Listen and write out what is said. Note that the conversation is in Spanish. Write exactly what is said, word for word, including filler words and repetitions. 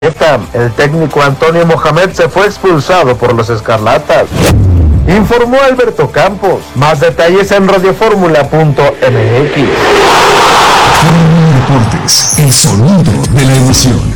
El técnico Antonio Mohamed se fue expulsado por los Escarlatas. Informó Alberto Campos. Más detalles en radioformula punto m x. Deportes, el sonido de la emoción.